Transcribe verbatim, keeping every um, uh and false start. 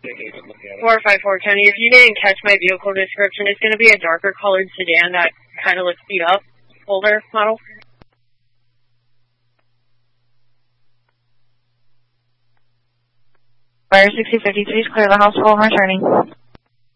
four five four County, if you didn't catch my vehicle description, it's going to be a darker colored sedan that kind of looks beat up, older model. Fire sixty fifty-three is clear the house, full returning.